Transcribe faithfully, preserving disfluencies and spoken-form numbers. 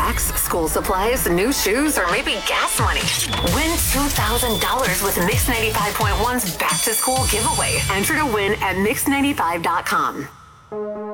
snacks, school supplies, new shoes, or maybe gas money. Win two thousand dollars with Mix ninety-five point one's Back to School giveaway. Enter to win at mix ninety-five dot com.